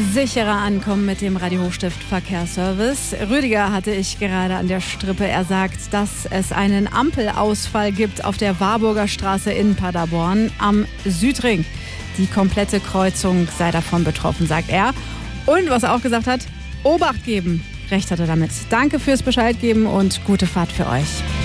Sicherer ankommen mit dem Radio Hochstift Verkehrsservice. Rüdiger hatte ich gerade an der Strippe. Er sagt, dass es einen Ampelausfall gibt auf der Warburger Straße in Paderborn am Südring. Die komplette Kreuzung sei davon betroffen, sagt er. Und was er auch gesagt hat, Obacht geben. Recht hat er damit. Danke fürs Bescheid geben und gute Fahrt für euch.